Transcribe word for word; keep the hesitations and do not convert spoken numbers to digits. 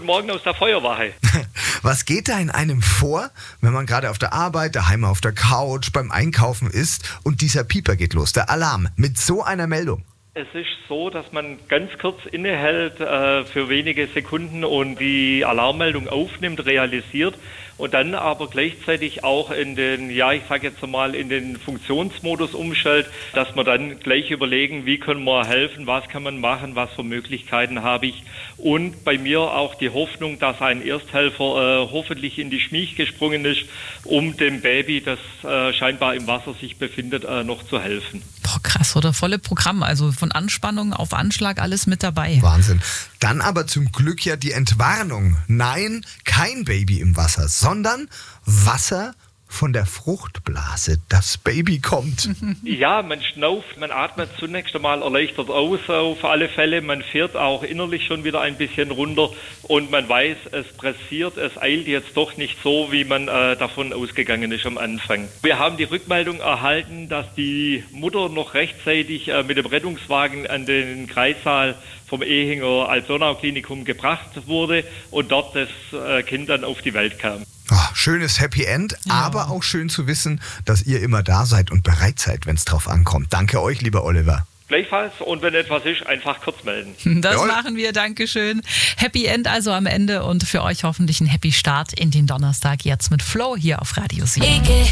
Guten Morgen aus der Feuerwache. Was geht da in einem vor, wenn man gerade auf der Arbeit, daheim auf der Couch, beim Einkaufen ist und dieser Pieper geht los, der Alarm, mit so einer Meldung? Es ist so, dass man ganz kurz innehält äh, für wenige Sekunden und die Alarmmeldung aufnimmt, realisiert und dann aber gleichzeitig auch in den, ja ich sage jetzt mal, in den Funktionsmodus umstellt, dass wir dann gleich überlegen, wie können wir helfen, was kann man machen, was für Möglichkeiten habe ich und bei mir auch die Hoffnung, dass ein Ersthelfer äh, hoffentlich in die Schmiech gesprungen ist, um dem Baby, das äh, scheinbar im Wasser sich befindet, äh, noch zu helfen. Boah, krass, oder? Volle Programm, also von Anspannung auf Anschlag alles mit dabei. Wahnsinn. Dann aber zum Glück ja die Entwarnung. Nein, kein Baby im Wasser, sondern Wasser von der Fruchtblase. Das Baby kommt. Ja, man schnauft, man atmet zunächst einmal erleichtert aus auf alle Fälle. Man fährt auch innerlich schon wieder ein bisschen runter und man weiß, es pressiert, es eilt jetzt doch nicht so, wie man äh, davon ausgegangen ist am Anfang. Wir haben die Rückmeldung erhalten, dass die Mutter noch rechtzeitig äh, mit dem Rettungswagen an den Kreissaal vom Ehinger Alt-Donau-Klinikum gebracht wurde und dort das äh, Kind dann auf die Welt kam. Oh, schönes Happy End, ja. Aber auch schön zu wissen, dass ihr immer da seid und bereit seid, wenn es drauf ankommt. Danke euch, lieber Oliver. Gleichfalls und wenn etwas ist, einfach kurz melden. Das Jawohl. Machen wir, Dankeschön. Happy End also am Ende und für euch hoffentlich ein Happy Start in den Donnerstag jetzt mit Flo hier auf Radio sieben.